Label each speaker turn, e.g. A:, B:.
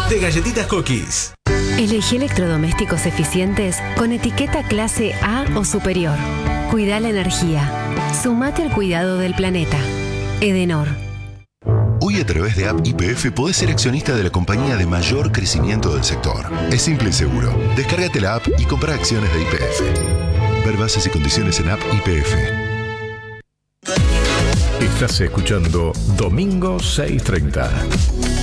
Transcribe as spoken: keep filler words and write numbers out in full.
A: de Galletitas Cookies.
B: Elegí electrodomésticos eficientes con etiqueta clase A o superior. Cuida la energía. Sumate al cuidado del planeta. Edenor.
C: Hoy a través de App Y P F podés ser accionista de la compañía de mayor crecimiento del sector. Es simple y seguro. Descárgate la app y compra acciones de Y P F. Ver bases y condiciones en App Y P F.
D: Estás escuchando Domingo seiscientos treinta.